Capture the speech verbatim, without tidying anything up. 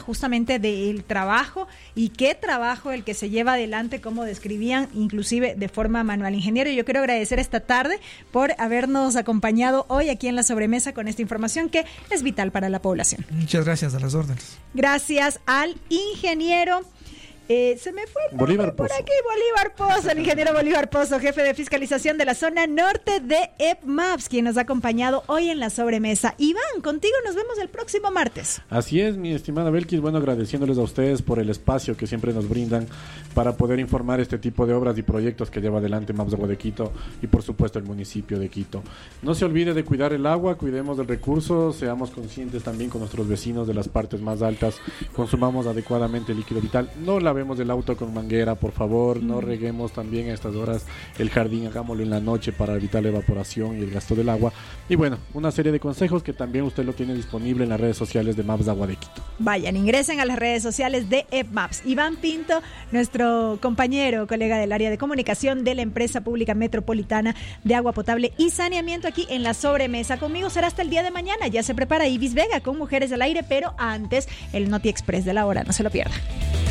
justamente del trabajo, y qué trabajo el que se lleva adelante, como describían, inclusive de forma manual. Ingeniero, yo quiero agradecer esta tarde por habernos acompañado hoy aquí en La Sobremesa con esta información que es vital para la población. Muchas gracias, a las órdenes. Gracias al ingeniero. Eh, se me fue el Bolívar por Pozo. aquí, Bolívar Pozo, el ingeniero Bolívar Pozo, jefe de fiscalización de la zona norte de E P MAPS, quien nos ha acompañado hoy en La Sobremesa. Iván, contigo nos vemos el próximo martes. Así es, mi estimada Belkis, bueno, agradeciéndoles a ustedes por el espacio que siempre nos brindan para poder informar este tipo de obras y proyectos que lleva adelante MAPS Agua de Quito y por supuesto el municipio de Quito. No se olvide de cuidar el agua, cuidemos del recurso, seamos conscientes también con nuestros vecinos de las partes más altas, consumamos adecuadamente el líquido vital, no lavemos el auto con manguera, por favor, no reguemos también a estas horas el jardín, hagámoslo en la noche para evitar la evaporación y el gasto del agua. Y bueno, una serie de consejos que también usted lo tiene disponible en las redes sociales de MAPS Agua de Quito. Vayan, ingresen a las redes sociales de E P MAPS. Iván Pinto, nuestro compañero, colega del área de comunicación de la empresa pública metropolitana de agua potable y saneamiento, aquí en La Sobremesa. Conmigo será hasta el día de mañana. Ya se prepara Ibis Vega con Mujeres al Aire, pero antes el Noti Express de la hora. No se lo pierda.